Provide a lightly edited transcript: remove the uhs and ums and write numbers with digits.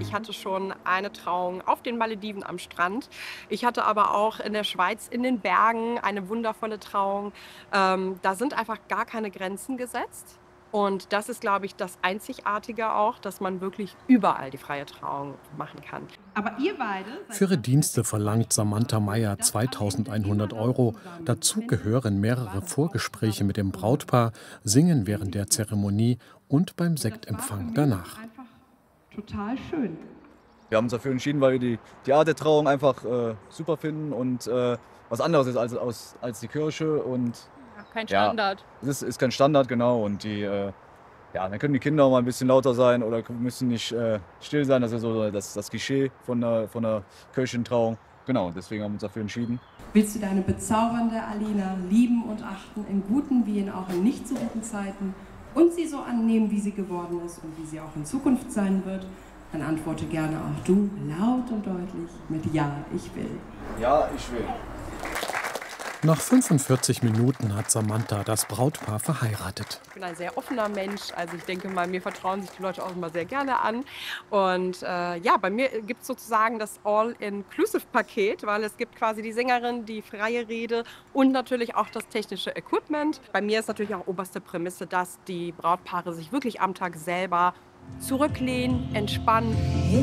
Ich hatte schon eine Trauung auf den Malediven am Strand. Ich hatte aber auch in der Schweiz in den Bergen eine wundervolle Trauung. Da sind einfach gar keine Grenzen gesetzt. Und das ist, glaube ich, das Einzigartige auch, dass man wirklich überall die freie Trauung machen kann. Aber ihr beide Für seid ihre das Dienste perfekte verlangt Match. Samantha Und Meyer das erlebte 2100 immer dort Euro. zusammen. Dazu Finde ich, gehören mehrere war das auch Vorgespräche gerade mit dem besonders Brautpaar, Singen während der richtig gut. Zeremonie und beim Und das war für Sektempfang mich danach. einfach total schön. Wir haben uns dafür entschieden, weil wir die Art der Trauung einfach super finden und was anderes ist als die Kirche. Und Ja, kein ja, Standard. es ist kein Standard, genau. Und ja, dann können die Kinder auch mal ein bisschen lauter sein oder müssen nicht still sein. Das ist so das Klischee von der Kirchentrauung. Genau, deswegen haben wir uns dafür entschieden. Willst du deine bezaubernde Alina lieben und achten, in guten wie in auch in nicht so guten Zeiten, und sie so annehmen, wie sie geworden ist und wie sie auch in Zukunft sein wird? Dann antworte gerne auch du laut und deutlich mit Ja, ich will. Ja, ich will. Nach 45 Minuten hat Samantha das Brautpaar verheiratet. Ich bin ein sehr offener Mensch, also ich denke mal, mir vertrauen sich die Leute auch immer sehr gerne an. Und ja, bei mir gibt es sozusagen das All-Inclusive-Paket, weil es gibt quasi die Sängerin, die freie Rede und natürlich auch das technische Equipment. Bei mir ist natürlich auch oberste Prämisse, dass die Brautpaare sich wirklich am Tag selber zurücklehnen, entspannen